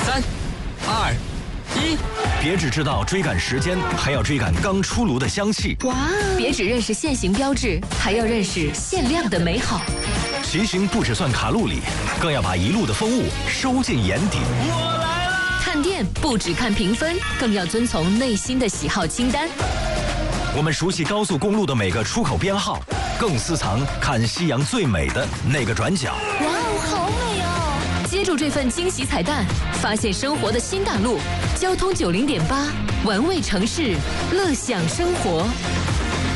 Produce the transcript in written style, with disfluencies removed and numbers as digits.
3、2、1， 别只知道追赶时间，还要追赶刚出炉的香气。 哇！别只认识限行标志，还要认识限量的美好。 骑行不只算卡路里，更要把一路的风物收进眼底。 我来了！ 看店不只看评分，更要遵从内心的喜好清单。 我们熟悉高速公路的每个出口编号，更私藏看夕阳最美的那个转角。 哇哦，好美哦！接住这份惊喜彩蛋，发现生活的新大陆。交通90.8，玩味城市，乐享生活。